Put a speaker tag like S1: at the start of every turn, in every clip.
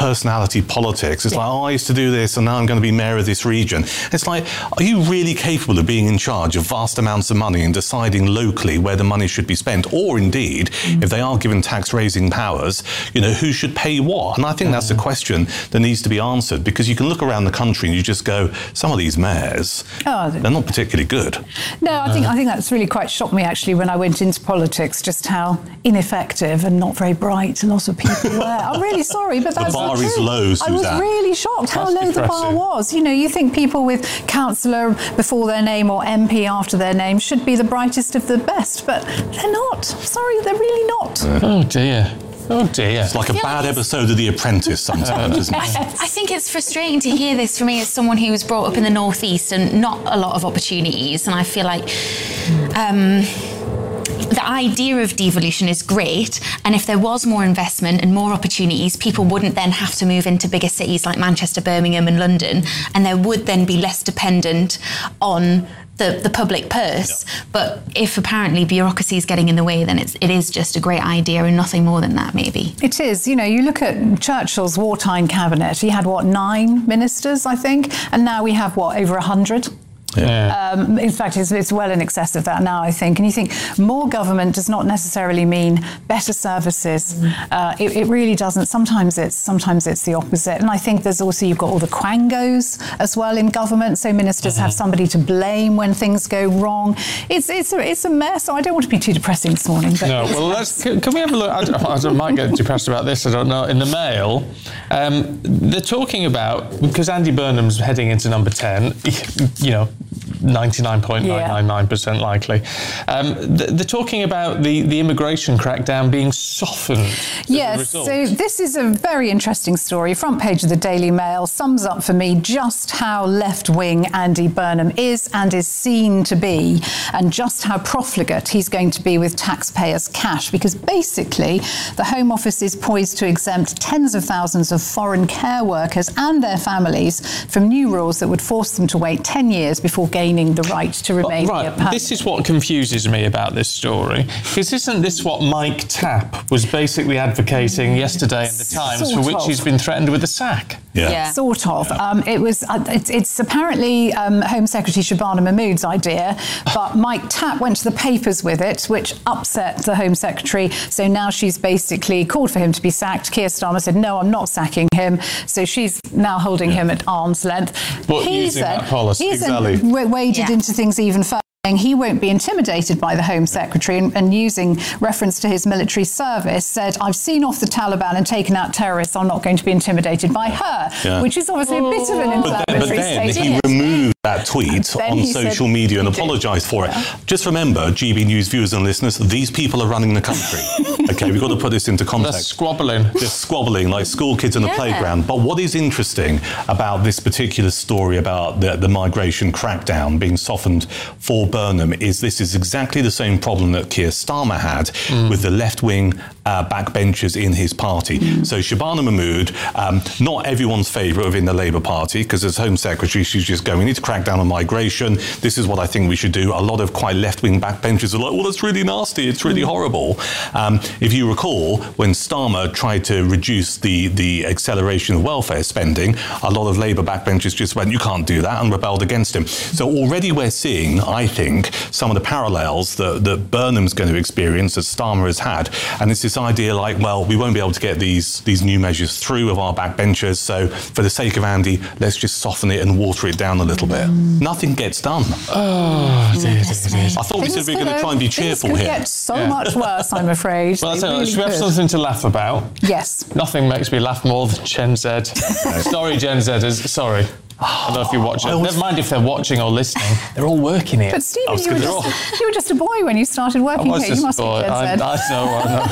S1: personality politics. It's like, I used to do this and now I'm going to be mayor of this region. It's like, are you really capable of being in charge of vast amounts of money and deciding locally where the money should be spent? Or indeed, if they are given tax-raising powers, who should pay what? And I think that's a question that needs to be answered, because you can look around the country and you just go, some of these mayors, they're not particularly good.
S2: No, I think that's really quite shocked me, actually, when I went into politics, just how ineffective and not very bright a lot of people were. I'm really sorry, but that's
S1: the bar is low, Suzanne.
S2: I was really shocked how low the bar was. You think people with councillor before their name or MP after their name should be the brightest of the best, but they're not. Sorry, they're really not.
S3: Oh dear. Oh dear.
S1: It's like a bad episode of The Apprentice sometimes, isn't it?
S4: I think it's frustrating to hear this from me as someone who was brought up in the North East and not a lot of opportunities, and I feel like the idea of devolution is great, and if there was more investment and more opportunities, people wouldn't then have to move into bigger cities like Manchester, Birmingham and London, and there would then be less dependent on the public purse. But if apparently bureaucracy is getting in the way, then it is just a great idea and nothing more than that, maybe.
S2: It is. You look at Churchill's wartime cabinet. He had, 9 ministers, I think, and now we have, over 100?
S1: Yeah.
S2: In fact, it's well in excess of that now, I think. And you think more government does not necessarily mean better services. It really doesn't. Sometimes it's the opposite. And I think there's also, you've got all the quangos as well in government. So ministers have somebody to blame when things go wrong. It's a mess. So I don't want to be too depressing this morning. But
S3: no. Well, can we have a look? I might get depressed about this. I don't know. In the Mail, they're talking about, because Andy Burnham's heading into number 10. 99.999% likely. They're talking about the immigration crackdown being softened.
S2: Yes, so this is a very interesting story. Front page of the Daily Mail sums up for me just how left-wing Andy Burnham is and is seen to be, and just how profligate he's going to be with taxpayers' cash, because basically the Home Office is poised to exempt tens of thousands of foreign care workers and their families from new rules that would force them to wait 10 years before gaining the right to remain here permanently.
S3: This is what confuses me about this story, because isn't this what Mike Tapp was basically advocating yesterday in the Times, for which he's been threatened with a sack?
S4: Yeah.
S2: Sort of. It's apparently Home Secretary Shabana Mahmood's idea, but Mike Tapp went to the papers with it, which upset the Home Secretary. So now she's basically called for him to be sacked. Keir Starmer said, no, I'm not sacking him. So she's now holding him at arm's length.
S3: But using that policy.
S2: Exactly. Waded into things even further. He won't be intimidated by the Home Secretary, and using reference to his military service, said, I've seen off the Taliban and taken out terrorists. I'm not going to be intimidated by her, which is obviously a bit of an inflammatory
S1: statement.
S2: statement.
S1: He removed that tweet on social media and apologised for it. Just remember, GB News viewers and listeners, these people are running the country. Okay, we've got to put this into context.
S3: They're squabbling.
S1: They're squabbling like school kids on the playground. But what is interesting about this particular story about the migration crackdown being softened for Burnham is this is exactly the same problem that Keir Starmer had with the left-wing backbenchers in his party. So Shabana Mahmood, not everyone's favourite within the Labour Party, because as Home Secretary, she's just going, we need to crack down on migration. This is what I think we should do. A lot of quite left-wing backbenchers are like, well, that's really nasty. It's really horrible. If you recall, when Starmer tried to reduce the acceleration of welfare spending, a lot of Labour backbenchers just went, you can't do that, and rebelled against him. So already we're seeing, I think, some of the parallels that Burnham's going to experience as Starmer has had. And it's this idea like, well, we won't be able to get these new measures through of our backbenchers, so for the sake of Andy, let's just soften it and water it down a little bit. Nothing gets done.
S3: Oh, dear.
S1: I thought we said we were going to try and be cheerful here.
S2: Things could get so much worse, I'm afraid.
S3: Well, should we have something to laugh about?
S2: Yes.
S3: Nothing makes me laugh more than Gen Z. Sorry, Gen Zers. Sorry. I don't know if you're watching. Never mind if they're watching or listening. They're all working here.
S2: But Stephen, you were just a boy when you started working here. You must be Gen Z.
S3: I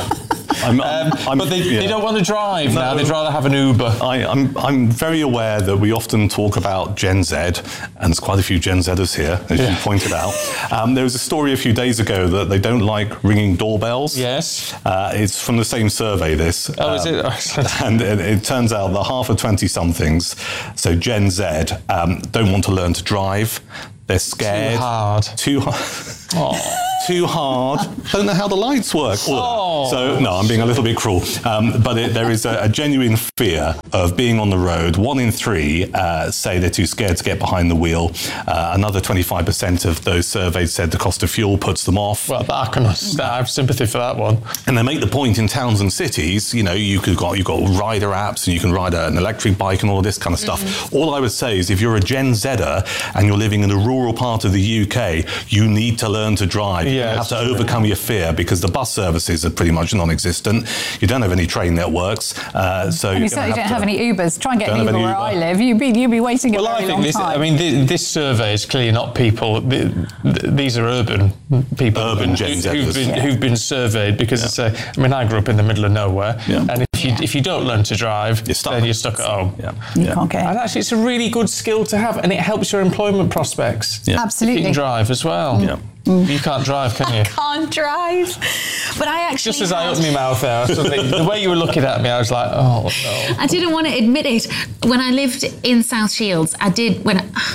S3: know. But they don't want to drive now. They'd rather have an Uber.
S1: I'm very aware that we often talk about Gen Z, and there's quite a few Gen Zers here, as you pointed out. There was a story a few days ago that they don't like ringing doorbells.
S3: Yes.
S1: It's from the same survey, this.
S3: Oh, is it?
S1: And it turns out that half of 20-somethings, so Gen Z, don't want to learn to drive. They're scared.
S3: Too hard.
S1: too hard, don't know how the lights work. So, no, I'm being a little bit cruel. But there is a genuine fear of being on the road. 1 in 3 say they're too scared to get behind the wheel. Another 25% of those surveyed said the cost of fuel puts them off.
S3: Well, I can understand. I have sympathy for that one.
S1: And they make the point in towns and cities, you've got rider apps and you can ride an electric bike and all this kind of stuff. All I would say is if you're a Gen Zer and you're living in a rural part of the UK, you need to learn to drive. You have to overcome your fear because the bus services are pretty much non-existent. You don't have any train networks.
S2: And you certainly don't have any Ubers. Try and get an Uber where I live. You'd be waiting a very long time.
S3: This survey is clearly not people. These are urban people.
S1: Urban Gen Zers.
S3: Who've been surveyed because I grew up in the middle of nowhere. Yeah. And if you don't learn to drive, then you're stuck at home.
S2: You can't get.
S3: And actually, it's a really good skill to have, and it helps your employment prospects.
S2: Absolutely.
S3: You can drive as well. You can't drive, can you?
S4: I can't drive. But I actually
S3: Just as I opened my mouth there, the way you were looking at me, I was like, oh, no.
S4: I didn't want to admit it. When I lived in South Shields, I did,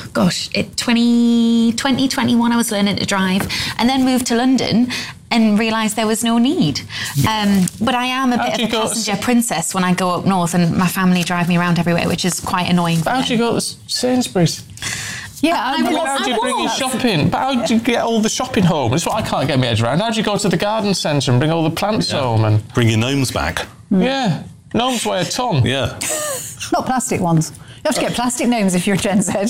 S4: 2021, I was learning to drive, and then moved to London and realised there was no need. But I am a bit of a passenger princess when I go up north, and my family drive me around everywhere, which is quite annoying.
S3: How do you go to Sainsbury's?
S2: Yeah,
S3: how do you bring your shopping? But how do you get all the shopping home? That's what I can't get my head around. How do you go to the garden centre and bring all the plants home? And
S1: bring your gnomes back.
S3: Yeah, gnomes weigh a ton.
S1: Yeah.
S2: Not plastic ones. You have to get plastic gnomes if you're Gen Z.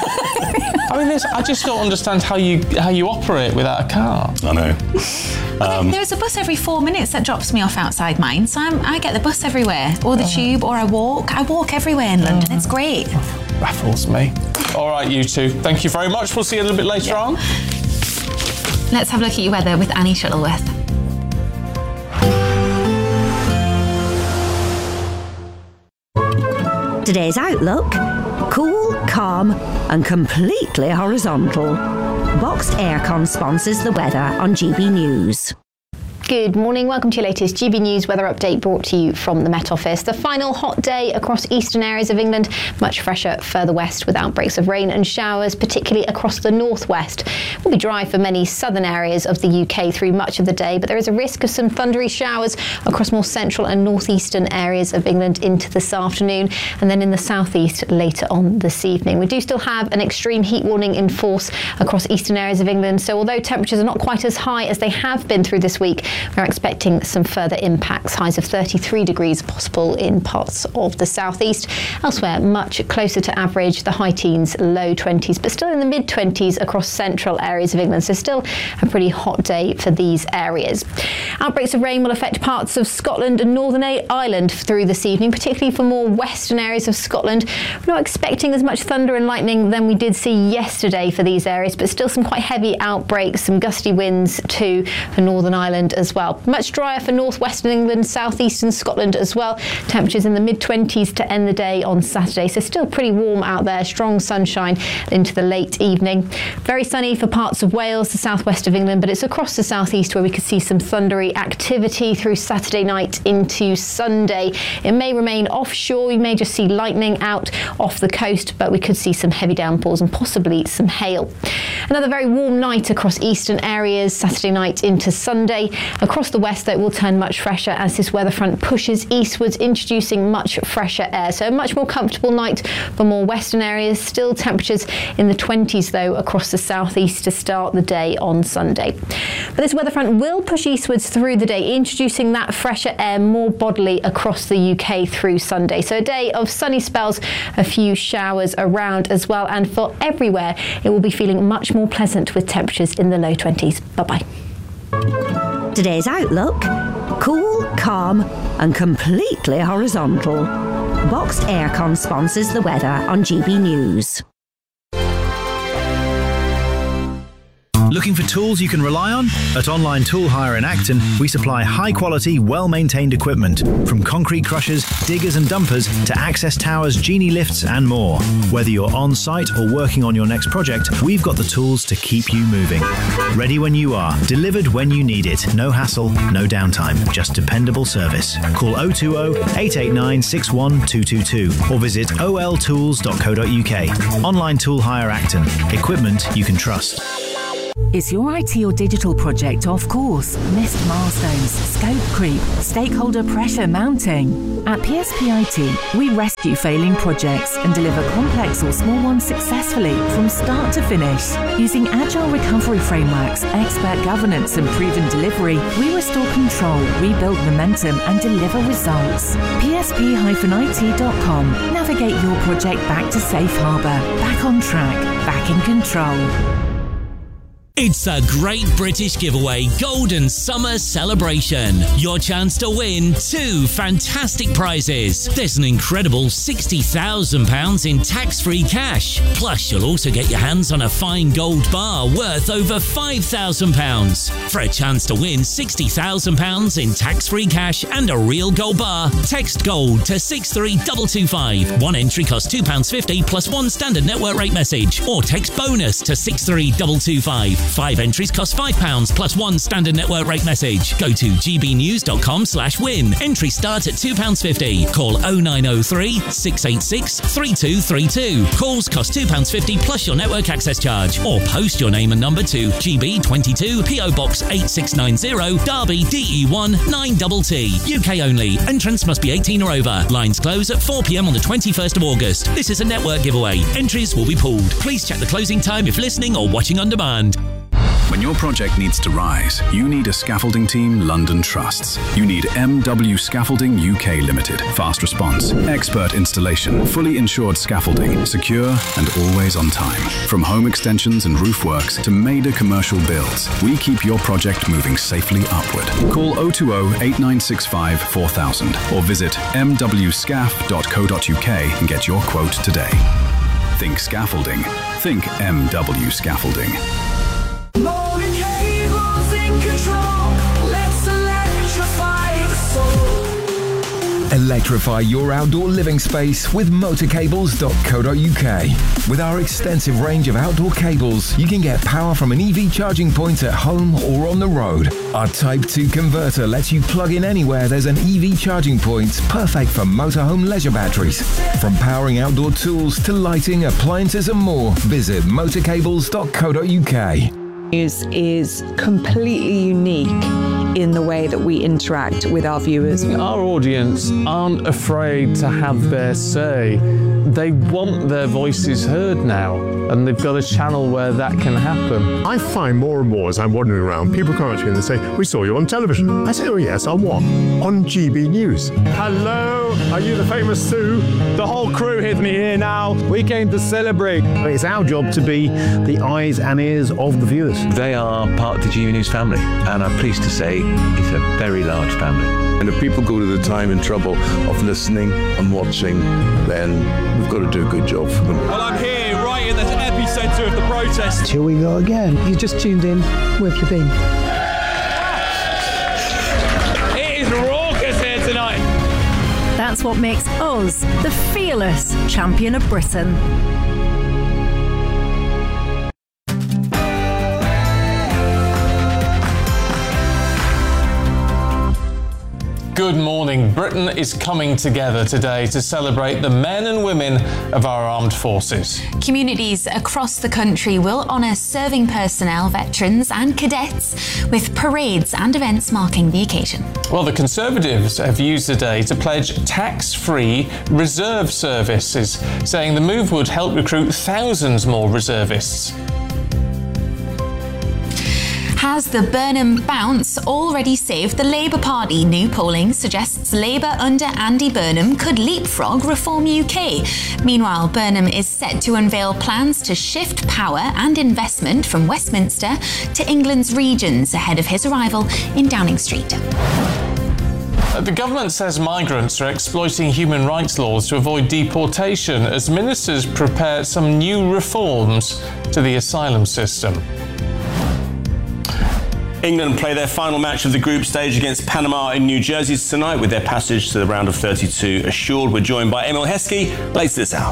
S3: I just don't understand how you operate without a car.
S1: I know.
S4: There's a bus every 4 minutes that drops me off outside mine, so I get the bus everywhere, or the tube, or I walk. I walk everywhere in London. It's great.
S3: Baffles me. All right, you two. Thank you very much. We'll see you a little bit later on.
S4: Let's have a look at your weather with Annie Shuttleworth.
S5: Today's outlook: cool, calm and completely horizontal. Boxed Aircon sponsors the weather on GB News.
S6: Good morning, welcome to your latest GB News weather update brought to you from the Met Office. The final hot day across eastern areas of England, much fresher further west with outbreaks of rain and showers, particularly across the northwest. It will be dry for many southern areas of the UK through much of the day, but there is a risk of some thundery showers across more central and northeastern areas of England into this afternoon, and then in the southeast later on this evening. We do still have an extreme heat warning in force across eastern areas of England, so although temperatures are not quite as high as they have been through this week, we're expecting some further impacts. Highs of 33 degrees possible in parts of the southeast. Elsewhere, much closer to average, the high teens, low 20s, but still in the mid 20s across central areas of England. So still a pretty hot day for these areas. Outbreaks of rain will affect parts of Scotland and Northern Ireland through this evening, particularly for more western areas of Scotland. We're not expecting as much thunder and lightning than we did see yesterday for these areas, but still some quite heavy outbreaks, some gusty winds too for Northern Ireland as well. Much drier for northwestern England, southeastern Scotland as well. Temperatures in the mid-20s to end the day on Saturday, so still pretty warm out there. Strong sunshine into the late evening. Very sunny for parts of Wales, the southwest of England, but it's across the southeast where we could see some thundery activity through Saturday night into Sunday. It may remain offshore. We may just see lightning out off the coast, but we could see some heavy downpours and possibly some hail. Another very warm night across eastern areas Saturday night into Sunday. Across the west, though, it will turn much fresher as this weather front pushes eastwards, introducing much fresher air. So a much more comfortable night for more western areas. Still temperatures in the 20s, though, across the southeast to start the day on Sunday. But this weather front will push eastwards through the day, introducing that fresher air more bodily across the UK through Sunday. So a day of sunny spells, a few showers around as well. And for everywhere, it will be feeling much more pleasant with temperatures in the low 20s. Bye-bye.
S5: Today's outlook: cool, calm and completely horizontal. Boxed Aircon sponsors the weather on GB News.
S7: Looking for tools you can rely on? At Online Tool Hire in Acton, we supply high-quality, well-maintained equipment, from concrete crushers, diggers and dumpers to access towers, genie lifts and more. Whether you're on-site or working on your next project, we've got the tools to keep you moving. Ready when you are, delivered when you need it. No hassle, no downtime, just dependable service. Call 020-889-61222 or visit oltools.co.uk. Online Tool Hire Acton. Equipment you can trust.
S8: Is your IT or digital project off course? Missed milestones, scope creep, stakeholder pressure mounting? At PSP IT, we rescue failing projects and deliver complex or small ones successfully from start to finish. Using agile recovery frameworks, expert governance and proven delivery, we restore control, rebuild momentum and deliver results. PSP-IT.com. Navigate your project back to safe harbour, back on track, back in control.
S9: It's a Great British Giveaway Golden Summer Celebration. Your chance to win 2 fantastic prizes. There's an incredible £60,000 in tax-free cash. Plus, you'll also get your hands on a fine gold bar worth over £5,000. For a chance to win £60,000 in tax-free cash and a real gold bar, text GOLD to 63225. One entry costs £2.50 plus 1 standard network rate message. Or text BONUS to 63225. 5 entries cost £5 plus 1 standard network rate message. Go to gbnews.com/win. Entries start at £2.50. Call 0903 686 3232. Calls cost £2.50 plus your network access charge. Or post your name and number to GB22 PO Box 8690 Derby DE1 9TT. UK only. Entrants must be 18 or over. Lines close at 4 p.m. on the 21st of August. This is a network giveaway. Entries will be pooled. Please check the closing time if listening or watching on demand.
S10: When your project needs to rise, you need a scaffolding team London trusts. You need MW Scaffolding UK Limited. Fast response, expert installation, fully insured scaffolding, secure and always on time. From home extensions and roof works to major commercial builds, we keep your project moving safely upward. Call 020 8965 4000 or visit mwscaf.co.uk and get your quote today. Think scaffolding. Think MW Scaffolding.
S11: Molding cables in control. Let's electrify the soul.
S12: Electrify your outdoor living space with motorcables.co.uk. With our extensive range of outdoor cables, you can get power from an EV charging point at home or on the road. Our Type 2 converter lets you plug in anywhere there's an EV charging point, perfect for motorhome leisure batteries. From powering outdoor tools to lighting, appliances and more, visit motorcables.co.uk.
S13: News is completely unique in the way that we interact with our viewers.
S3: Our audience aren't afraid to have their say. They want their voices heard now, and they've got a channel where that can happen.
S14: I find more and more as I'm wandering around, people come up to me and they say, "We saw you on television." I say, "Oh yes, on what?" "On GB News."
S15: Hello, are you the famous Sue? The whole crew with me here now. We came to celebrate.
S14: It's our job to be the eyes and ears of the viewers.
S16: They are part of the GB News family, and I'm pleased to say it's a very large family.
S17: And if people go to the time and trouble of listening and watching, then we've got to do a good job for them.
S15: Well, I'm here right in the epicentre of the protest.
S18: Here we go again. You just tuned in. Where have you been?
S15: It is raucous here tonight.
S8: That's what makes us the fearless champion of Britain.
S3: Good morning. Britain is coming together today to celebrate the men and women of our armed forces.
S4: Communities across the country will honour serving personnel, veterans and cadets with parades and events marking the occasion.
S3: Well, the Conservatives have used the day to pledge tax-free reserve services, saying the move would help recruit thousands more reservists.
S4: Has the Burnham bounce already saved the Labour Party? New polling suggests Labour under Andy Burnham could leapfrog Reform UK. Meanwhile, Burnham is set to unveil plans to shift power and investment from Westminster to England's regions ahead of his arrival in Downing Street.
S3: The government says migrants are exploiting human rights laws to avoid deportation as ministers prepare some new reforms to the asylum system.
S19: England play their final match of the group stage against Panama in New Jersey tonight with their passage to the round of 32 assured. We're joined by Emil Heskey later this hour.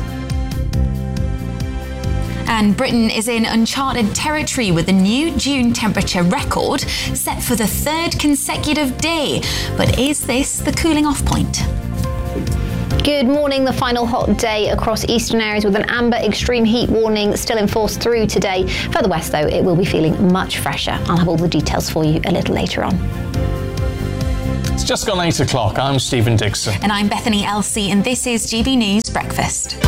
S4: And Britain is in uncharted territory with a new June temperature record set for the 3rd consecutive day. But is this the cooling off point?
S6: Good morning. The final hot day across eastern areas with an amber extreme heat warning still in force through today. Further west, though, it will be feeling much fresher. I'll have all the details for you a little later on.
S3: It's just gone 8 o'clock. I'm Stephen Dixon.
S4: And I'm Bethany Elsey, and this is GB News Breakfast.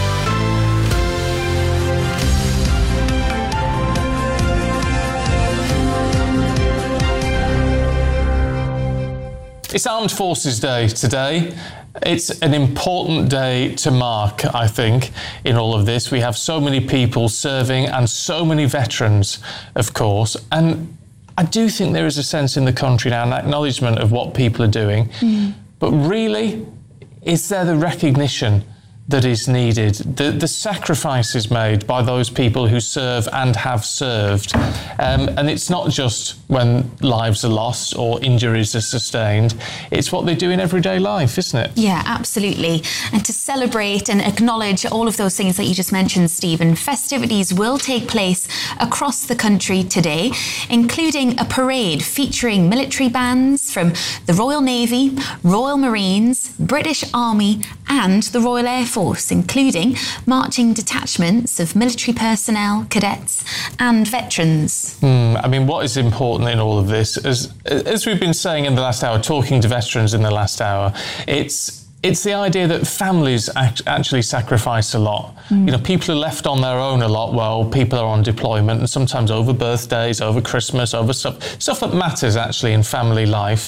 S3: It's Armed Forces Day today. It's an important day to mark, I think, in all of this. We have so many people serving and so many veterans, of course. And I do think there is a sense in the country now, an acknowledgement of what people are doing. But really, is there the recognition that is needed, the sacrifices made by those people who serve and have served? And it's not just when lives are lost or injuries are sustained, it's what they do in everyday life, isn't it?
S4: Yeah, absolutely. And to celebrate and acknowledge all of those things that you just mentioned, Stephen, festivities will take place across the country today, including a parade featuring military bands from the Royal Navy, Royal Marines, British Army and the Royal Air Force, including marching detachments of military personnel, cadets and veterans.
S3: I mean, what is important in all of this, as we've been saying in the last hour, talking to veterans in the last hour, it's the idea that families actually sacrifice a lot. You know, people are left on their own a lot while people are on deployment, and sometimes over birthdays, over Christmas, over stuff that matters actually in family life.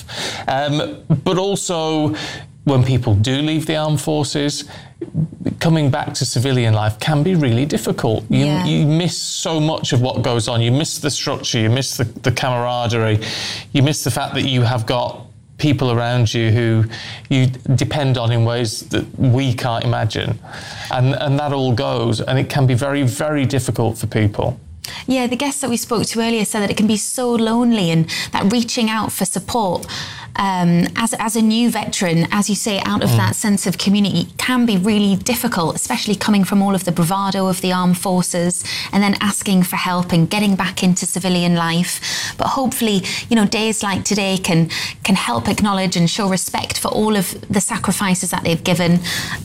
S3: But also, when people do leave the armed forces, coming back to civilian life can be really difficult. You miss so much of what goes on. You miss the structure, you miss the camaraderie, you miss the fact that you have got people around you who you depend on in ways that we can't imagine. And that all goes, and it can be very, very difficult for people.
S4: Yeah, the guest that we spoke to earlier said that it can be so lonely, and that reaching out for support as a new veteran, as you say, out of that sense of community can be really difficult, especially coming from all of the bravado of the armed forces and then asking for help and getting back into civilian life. But hopefully, you know, days like today can help acknowledge and show respect for all of the sacrifices that they've given.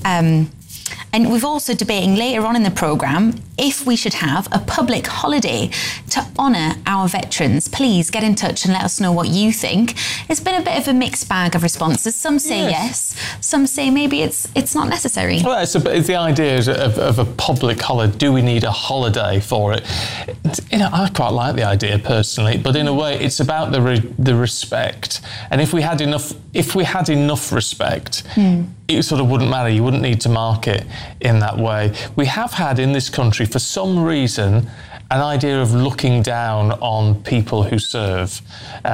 S4: And we've also debating later on in the programme if we should have a public holiday to honour our veterans. Please get in touch and let us know what you think. It's been a bit of a mixed bag of responses. Some say yes, some say maybe it's not necessary.
S3: Well, it's the idea of a public holiday. Do we need a holiday for it? You know, I quite like the idea personally, but in a way, it's about the respect. And if we had enough respect, it sort of wouldn't matter. You wouldn't need to mark it in that way. We have had in this country, for some reason, an idea of looking down on people who serve.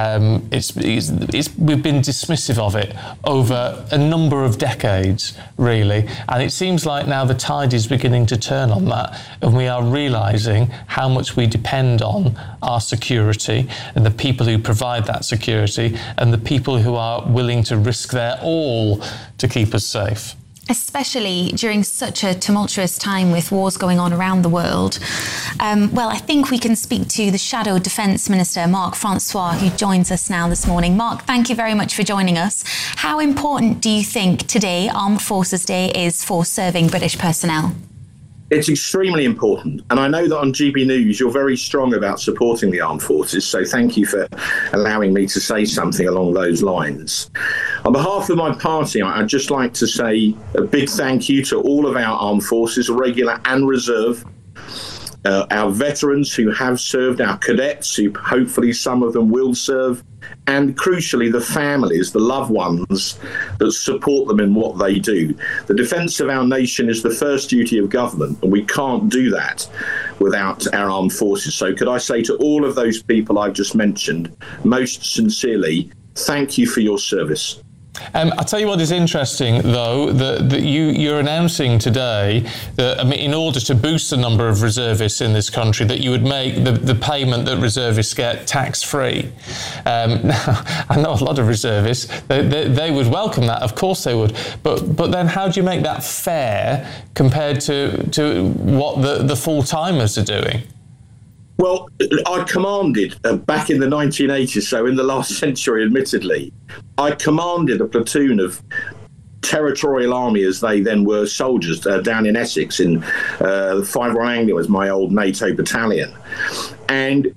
S3: We've been dismissive of it over a number of decades, really. And it seems like now the tide is beginning to turn on that, and we are realising how much we depend on our security and the people who provide that security and the people who are willing to risk their all to keep us safe.
S4: Especially during such a tumultuous time with wars going on around the world. Well, I think we can speak to the Shadow Defence Minister, Mark Francois, who joins us now this morning. Mark, thank you very much for joining us. How important do you think today, Armed Forces Day, is for serving British personnel?
S20: It's extremely important. And I know that on GB News, you're very strong about supporting the armed forces. So thank you for allowing me to say something along those lines. On behalf of my party, I'd just like to say a big thank you to all of our armed forces, regular and reserve, our veterans who have served, our cadets who hopefully some of them will serve, and crucially the families, the loved ones that support them in what they do. The defence of our nation is the first duty of government, and we can't do that without our armed forces. So could I say to all of those people I've just mentioned, most sincerely, thank you for your service.
S3: I'll tell you what is interesting, though, that you're announcing today that, I mean, in order to boost the number of reservists in this country, that you would make the payment that reservists get tax-free. I know a lot of reservists, they would welcome that, of course they would, but then how do you make that fair compared to what the full-timers are doing?
S20: Well, I commanded back in the 1980s, so in the last century, admittedly, I commanded a platoon of Territorial Army as they then were soldiers down in Essex in the 5 Royal Anglia was my old NATO battalion. And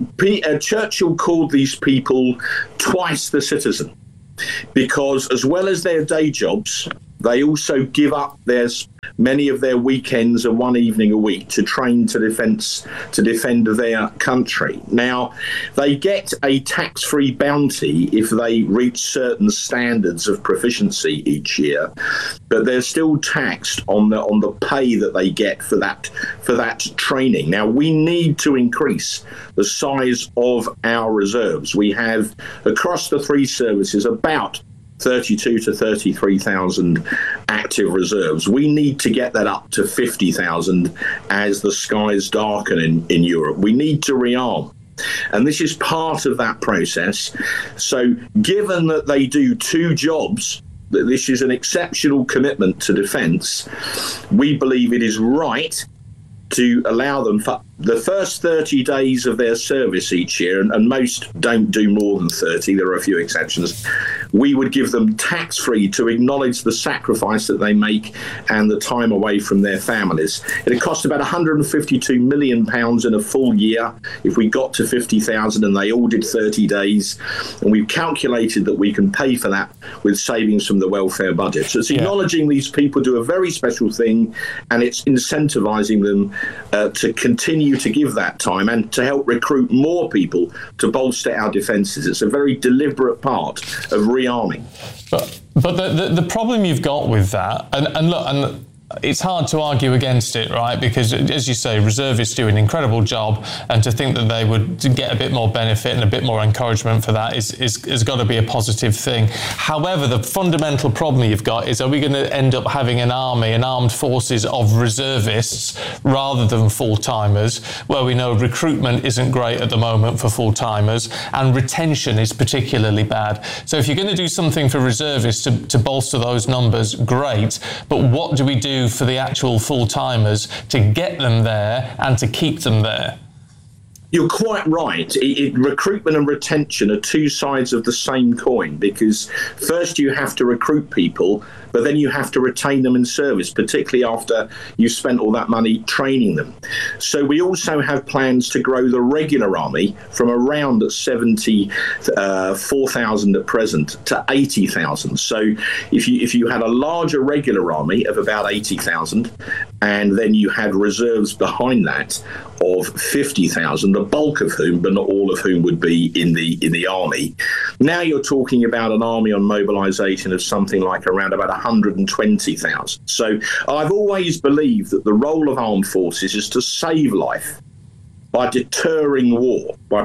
S20: Churchill called these people twice the citizen, because as well as their day jobs, they also give up many of their weekends and one evening a week to train to defend their country. Now, they get a tax-free bounty if they reach certain standards of proficiency each year, but they're still taxed on the pay that they get for that training. Now, we need to increase the size of our reserves. We have, across the 3 services, about 32 to 33,000 active reserves. We need to get that up to 50,000 as the skies darken in Europe. We need to rearm. And this is part of that process. So given that they do 2 jobs, that this is an exceptional commitment to defence, we believe it is right to allow them for the first 30 days of their service each year, and most don't do more than 30, there are a few exceptions, we would give them tax-free to acknowledge the sacrifice that they make and the time away from their families. It would cost about £152 million in a full year if we got to 50,000 and they all did 30 days, and we've calculated that we can pay for that with savings from the welfare budget. So it's acknowledging these people do a very special thing, and it's incentivising them to continue to give that time and to help recruit more people to bolster our defences. It's a very deliberate part of rearming.
S3: But the problem you've got with that, and look, and it's hard to argue against it, right? Because, as you say, reservists do an incredible job, and to think that they would get a bit more benefit and a bit more encouragement for that is got to be a positive thing. However, the fundamental problem you've got is, are we going to end up having an army, an armed forces of reservists rather than full-timers, where we know recruitment isn't great at the moment for full-timers, and retention is particularly bad. So if you're going to do something for reservists to bolster those numbers, great, but what do we do for the actual full-timers to get them there and to keep them there?
S20: You're quite right. Recruitment and retention are 2 sides of the same coin, because first you have to recruit people, but then you have to retain them in service, particularly after you've spent all that money training them. So we also have plans to grow the regular army from around 74,000 at present to 80,000. So if you had a larger regular army of about 80,000, and then you had reserves behind that of 50,000, the bulk of whom, but not all of whom, would be in the army. Now you're talking about an army on mobilisation of something like around about 120,000. So I've always believed that the role of armed forces is to save life by deterring war, by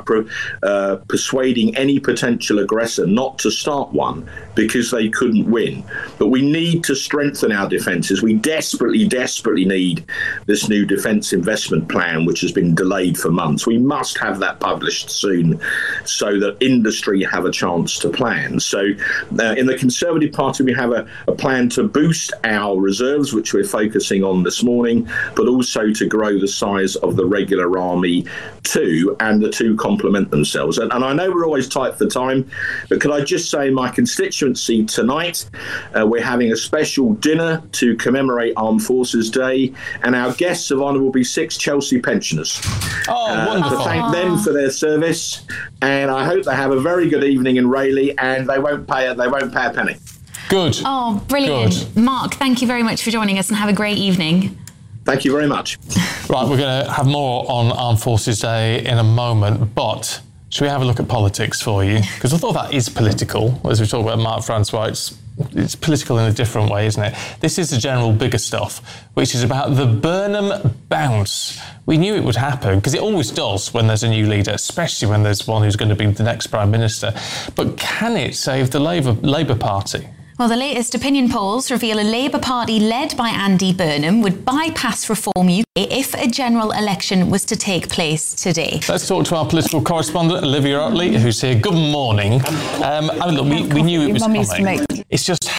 S20: persuading any potential aggressor not to start one because they couldn't win. But we need to strengthen our defences. We desperately, desperately need this new defence investment plan, which has been delayed for months. We must have that published soon so that industry have a chance to plan. So in the Conservative Party, we have a plan to boost our reserves, which we're focusing on this morning, but also to grow the size of the regular army too, and the 2 complement themselves. And I know we're always tight for time, but could I just say, in my constituency tonight, we're having a special dinner to commemorate Armed Forces Day, and our guests of honour will be 6 Chelsea pensioners.
S3: Wonderful.
S20: To thank them for their service, and I hope they have a very good evening in Rayleigh, and they won't pay a penny.
S3: Good.
S4: Oh, brilliant.
S3: Good.
S4: Mark, thank you very much for joining us, and have a great evening.
S20: Thank you very much.
S3: Right, we're going to have more on Armed Forces Day in a moment, but should we have a look at politics for you? Because I thought that is political. As we talk about Mark Francois, it's political in a different way, isn't it? This is the general bigger stuff, which is about the Burnham bounce. We knew it would happen, because it always does when there's a new leader, especially when there's one who's going to be the next Prime Minister. But can it save the Labour Party?
S4: Well, the latest opinion polls reveal a Labour Party led by Andy Burnham would bypass Reform UK if a general election was to take place today.
S3: Let's talk to our political correspondent, Olivia Otley, who's here. Good morning. Look, we knew it was coming. It's just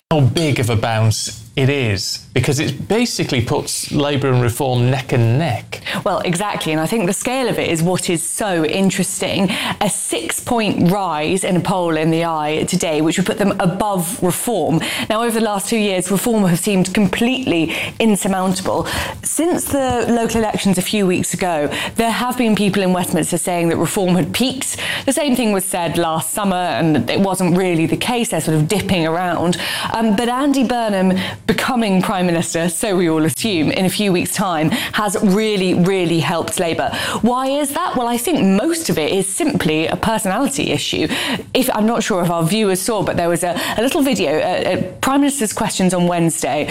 S3: how big of a bounce it is, because it basically puts Labour and Reform neck and neck.
S21: Well, exactly, and I think the scale of it is what is so interesting. A 6-point rise in a poll in the Eye today, which would put them above Reform. Now, over the last 2 years, Reform have seemed completely insurmountable. Since the local elections a few weeks ago, there have been people in Westminster saying that Reform had peaked. The same thing was said last summer, and it wasn't really the case. They're sort of dipping around. But Andy Burnham becoming Prime Minister, so we all assume, in a few weeks' time, has really, really helped Labour. Why is that? Well, I think most of it is simply a personality issue. I'm not sure if our viewers saw, but there was a little video, Prime Minister's Questions on Wednesday.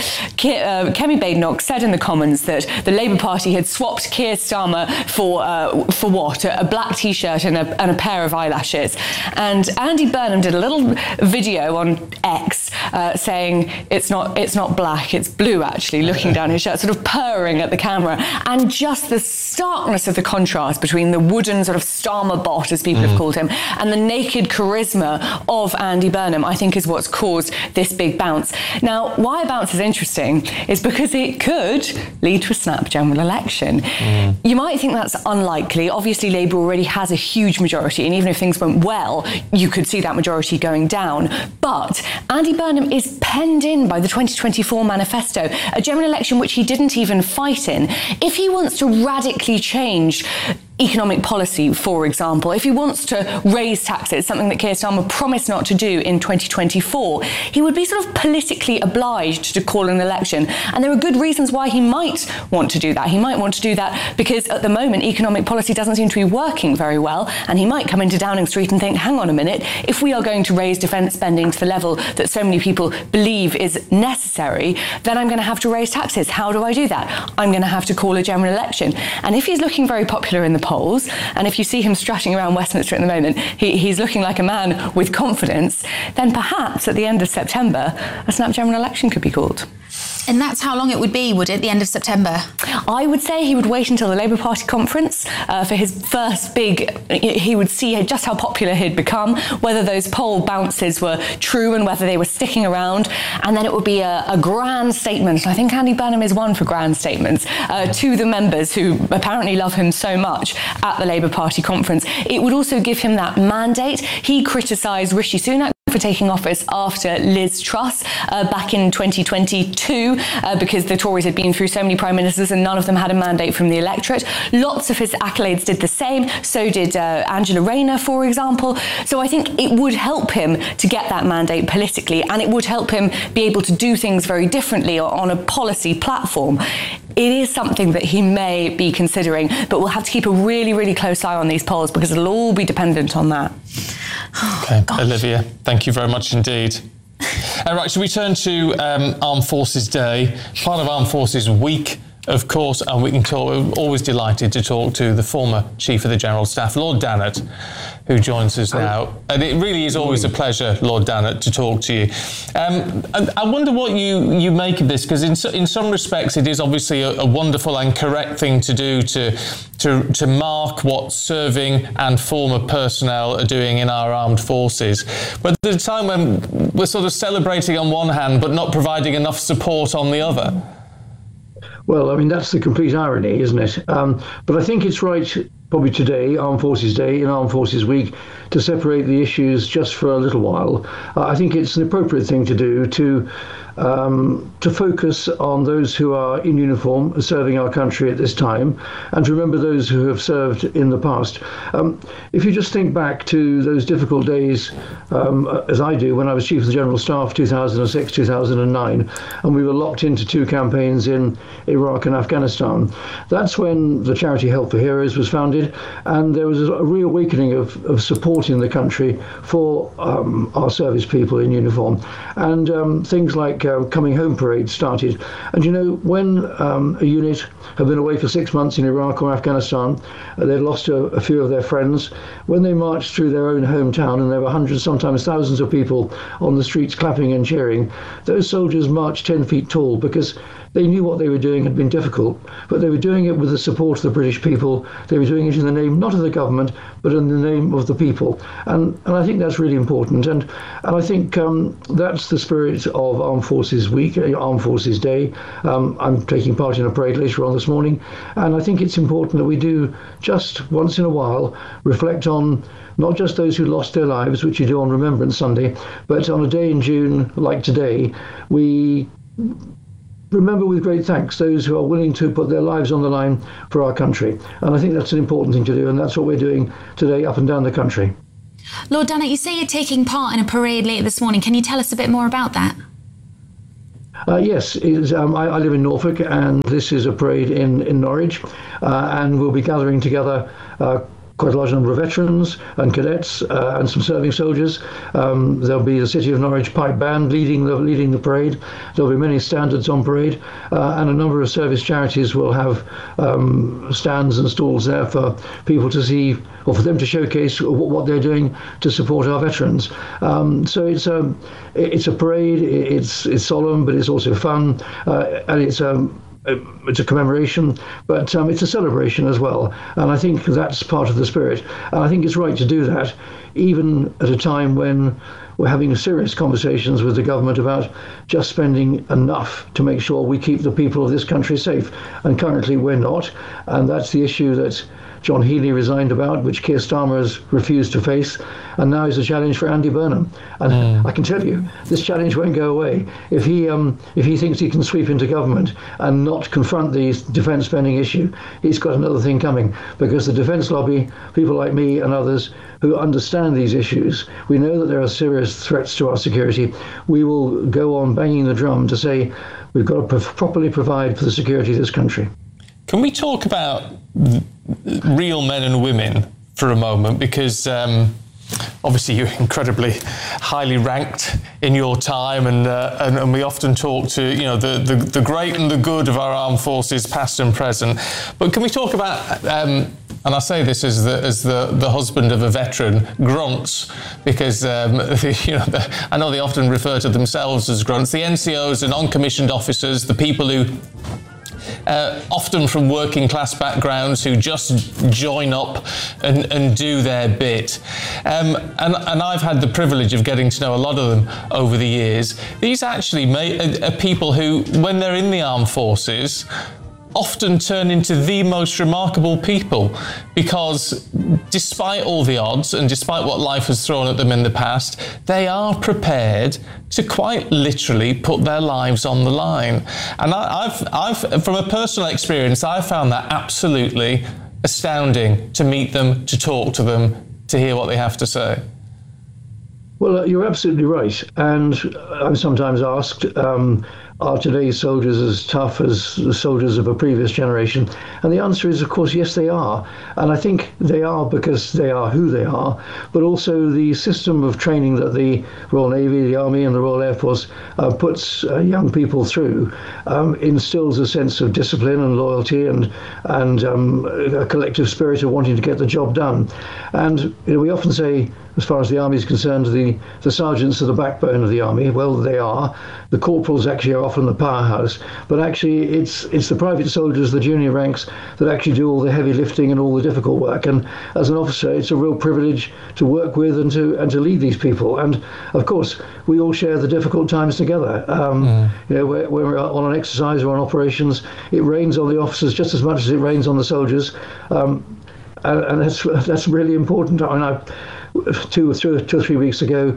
S21: Kemi Badenoch said in the Commons that the Labour Party had swapped Keir Starmer for what? A black T-shirt and a pair of eyelashes. And Andy Burnham did a little video on X saying it's not black, it's blue, actually, looking down his shirt, sort of purring at the camera. And just the starkness of the contrast between the wooden sort of Starmer bot, as people have called him, and the naked charisma of Andy Burnham, I think is what's caused this big bounce. Now, why a bounce is interesting is because it could lead to a snap general election. You might think that's unlikely. Obviously, Labour already has a huge majority, and even if things went well, you could see that majority going down. But Andy Burnham is penned in by the 2024 manifesto, a general election which he didn't even fight in. If he wants to radically change economic policy, for example, if he wants to raise taxes, something that Keir Starmer promised not to do in 2024, he would be sort of politically obliged to call an election. And there are good reasons why he might want to do that. He might want to do that because at the moment economic policy doesn't seem to be working very well, and he might come into Downing Street and think, hang on a minute, if we are going to raise defence spending to the level that so many people believe is necessary, then I'm going to have to raise taxes. How do I do that? I'm going to have to call a general election. And if he's looking very popular in the polls, and if you see him strutting around Westminster at the moment, he's looking like a man with confidence, then perhaps at the end of September, a snap general election could be called.
S4: And that's how long it would be, would it, the end of September?
S21: I would say he would wait until the Labour Party conference for his first big, he would see just how popular he'd become, whether those poll bounces were true and whether they were sticking around, and then it would be a grand statement, and I think Andy Burnham is one for grand statements, to the members who apparently love him so much at the Labour Party conference. It would also give him that mandate. He criticised Rishi Sunak for taking office after Liz Truss back in 2022 because the Tories had been through so many prime ministers and none of them had a mandate from the electorate. Lots of his accolades did the same. So did Angela Rayner, for example. So I think it would help him to get that mandate politically, and it would help him be able to do things very differently on a policy platform. It is something that he may be considering, but we'll have to keep a really, really close eye on these polls because it'll all be dependent on that.
S3: Okay, Olivia, thank you very much indeed. Right, so we turn to Armed Forces Day, part of Armed Forces Week, of course, and we can talk. We're always delighted to talk to the former Chief of the General Staff, Lord Dannatt, who joins us now. And it really is always a pleasure, Lord Dannatt, to talk to you. I wonder what you make of this, because in some respects it is obviously a wonderful and correct thing to do to mark what serving and former personnel are doing in our armed forces. But at a time when we're sort of celebrating on one hand but not providing enough support on the other.
S22: Well, I mean, that's the complete irony, isn't it? But I think it's right, probably today, Armed Forces Day, in Armed Forces Week, to separate the issues just for a little while. I think it's an appropriate thing to do to focus on those who are in uniform serving our country at this time, and to remember those who have served in the past. If you just think back to those difficult days, as I do, when I was Chief of the General Staff, 2006, 2009, and we were locked into 2 campaigns in Iraq and Afghanistan. That's when the charity Help for Heroes was founded, and there was a reawakening of support in the country for our service people in uniform. And things like Coming Home Parade started. And you know, when a unit had been away for 6 months in Iraq or Afghanistan, they'd lost a few of their friends, when they marched through their own hometown and there were hundreds, sometimes thousands of people on the streets clapping and cheering, those soldiers marched 10 feet tall because They knew what they were doing had been difficult, but they were doing it with the support of the British people. They were doing it in the name not of the government, but in the name of the people. And I think that's really important. And I think that's the spirit of Armed Forces Week, Armed Forces Day. I'm taking part in a parade later on this morning, and I think it's important that we do just once in a while reflect on not just those who lost their lives, which you do on Remembrance Sunday, but on a day in June like today, we remember with great thanks those who are willing to put their lives on the line for our country. And I think that's an important thing to do, and that's what we're doing today up and down the country.
S4: Lord Dannatt, you say you're taking part in a parade later this morning. Can you tell us a bit more about that?
S22: Yes, I live in Norfolk, and this is a parade in Norwich, and we'll be gathering together quite a large number of veterans and cadets and some serving soldiers. There'll be the City of Norwich Pipe Band leading the parade. There'll be many standards on parade, and a number of service charities will have stands and stalls there for people to see, or for them to showcase what they're doing to support our veterans. So it's a parade. It's solemn, but it's also fun, and it's a commemoration, but it's a celebration as well. And I think that's part of the spirit. And I think it's right to do that, even at a time when we're having serious conversations with the government about just spending enough to make sure we keep the people of this country safe. And currently we're not. And that's the issue that John Healey resigned about, which Keir Starmer has refused to face, and now is a challenge for Andy Burnham. And I can tell you, this challenge won't go away. If he thinks he can sweep into government and not confront the defence spending issue, he's got another thing coming, because the defence lobby, people like me and others who understand these issues, we know that there are serious threats to our security. We will go on banging the drum to say we've got to properly provide for the security of this country.
S3: Can we talk about real men and women for a moment? Because obviously you're incredibly highly ranked in your time, and we often talk to the great and the good of our armed forces, past and present. But can we talk about, and I say this as the husband of a veteran, grunts, because I know they often refer to themselves as grunts. The NCOs and non-commissioned officers, the people who often from working class backgrounds, who just join up and do their bit. And I've had the privilege of getting to know a lot of them over the years. These actually are people who, when they're in the armed forces, often turn into the most remarkable people, because despite all the odds and despite what life has thrown at them in the past, they are prepared to quite literally put their lives on the line. And I've from a personal experience, I found that absolutely astounding, to meet them, to talk to them, to hear what they have to say.
S22: Well, you're absolutely right. And I'm sometimes asked, are today's soldiers as tough as the soldiers of a previous generation? And the answer is, of course, yes, they are. And I think they are because they are who they are, but also the system of training that the Royal Navy, the Army and the Royal Air Force puts young people through instills a sense of discipline and loyalty and a collective spirit of wanting to get the job done. And we often say, as far as the Army is concerned, the sergeants are the backbone of the Army. Well, they are. The corporals actually are often the powerhouse, but actually it's the private soldiers, the junior ranks, that actually do all the heavy lifting and all the difficult work. And as an officer, it's a real privilege to work with and to lead these people. And of course, we all share the difficult times together. When we're on an exercise or on operations, it rains on the officers just as much as it rains on the soldiers, and that's really important. I mean, two or 3 weeks ago,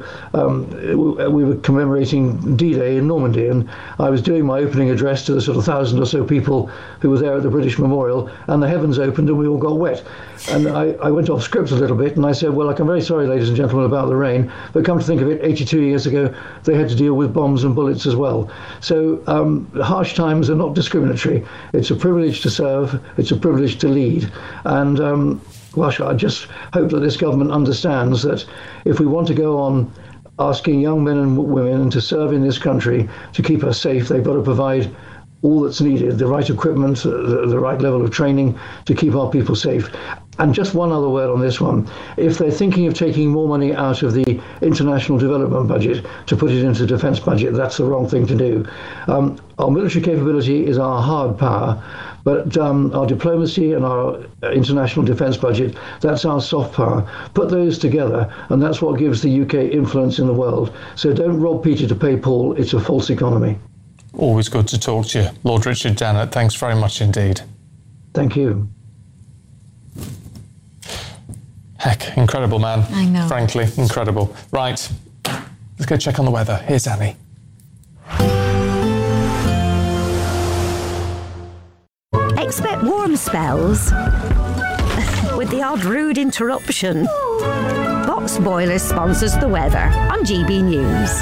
S22: we were commemorating D-Day in Normandy, and I was doing my opening address to the sort of 1,000 or so people who were there at the British Memorial, and the heavens opened and we all got wet. And I went off script a little bit, and I said, well, I'm very sorry, ladies and gentlemen, about the rain, but come to think of it, 82 years ago, they had to deal with bombs and bullets as well. So harsh times are not discriminatory. It's a privilege to serve, it's a privilege to lead. And gosh, I just hope that this government understands that if we want to go on asking young men and women to serve in this country to keep us safe, they've got to provide all that's needed, the right equipment, the right level of training to keep our people safe. And just one other word on this one. If they're thinking of taking more money out of the international development budget to put it into the defence budget, that's the wrong thing to do. Our military capability is our hard power, but our diplomacy and our international defence budget, that's our soft power. Put those together, and that's what gives the UK influence in the world. So don't rob Peter to pay Paul. It's a false economy.
S3: Always good to talk to you. Lord Richard Dannett, thanks very much indeed.
S22: Thank you.
S3: Heck, incredible man.
S4: I know.
S3: Frankly, incredible. Right, let's go check on the weather. Here's Annie.
S5: Expect warm spells with the odd rude interruption. Box Boilers sponsors the weather on GB News.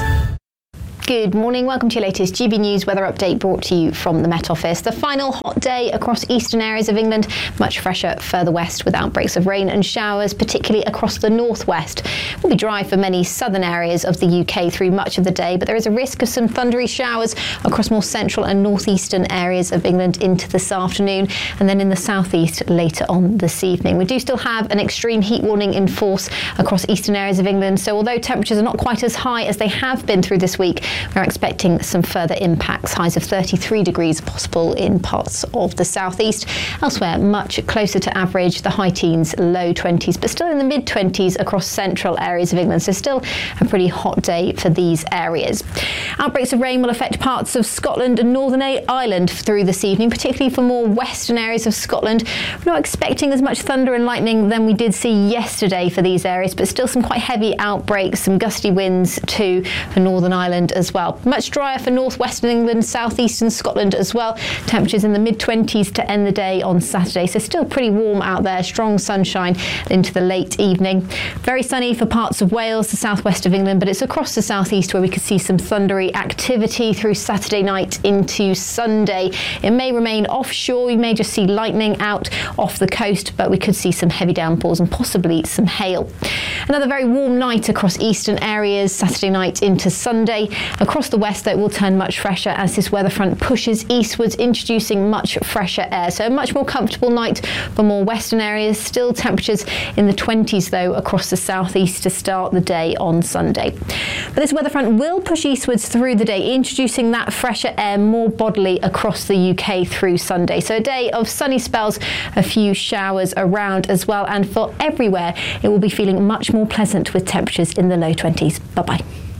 S6: Good morning, welcome to your latest GB News weather update brought to you from the Met Office. The final hot day across eastern areas of England, much fresher further west with outbreaks of rain and showers, particularly across the northwest. It will be dry for many southern areas of the UK through much of the day, but there is a risk of some thundery showers across more central and northeastern areas of England into this afternoon, and then in the southeast later on this evening. We do still have an extreme heat warning in force across eastern areas of England, so although temperatures are not quite as high as they have been through this week, we're expecting some further impacts. Highs of 33 degrees possible in parts of the southeast. Elsewhere, much closer to average, the high teens, low 20s, but still in the mid 20s across central areas of England. So still a pretty hot day for these areas. Outbreaks of rain will affect parts of Scotland and Northern Ireland through this evening, particularly for more western areas of Scotland. We're not expecting as much thunder and lightning than we did see yesterday for these areas, but still some quite heavy outbreaks, some gusty winds too for Northern Ireland as well. Much drier for northwestern England, southeastern Scotland as well. Temperatures in the mid-20s to end the day on Saturday, so still pretty warm out there. Strong sunshine into the late evening. Very sunny for parts of Wales, the southwest of England, but it's across the southeast where we could see some thundery activity through Saturday night into Sunday. It may remain offshore. We may just see lightning out off the coast, but we could see some heavy downpours and possibly some hail. Another very warm night across eastern areas Saturday night into Sunday. Across the west, though, it will turn much fresher as this weather front pushes eastwards, introducing much fresher air. So a much more comfortable night for more western areas. Still temperatures in the 20s, though, across the southeast to start the day on Sunday. But this weather front will push eastwards through the day, introducing that fresher air more bodily across the UK through Sunday. So a day of sunny spells, a few showers around as well, and for everywhere, it will be feeling much more pleasant with temperatures in the low 20s. Bye-bye.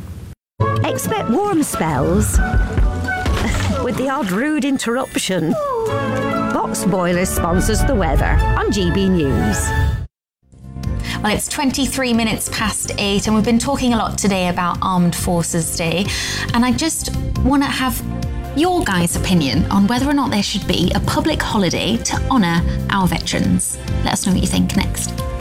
S5: Expect warm spells with the odd rude interruption. Box Boilers sponsors the weather on GB News.
S4: Well, it's 23 minutes past 8 and we've been talking a lot today about Armed Forces Day, and I just want to have your guys' opinion on whether or not there should be a public holiday to honour our veterans. Let us know what you think next.